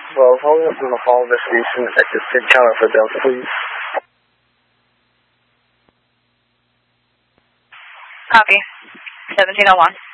Well, following up from the fall investigation, Detective Sid Counter for Delta, please. Copy. 1701.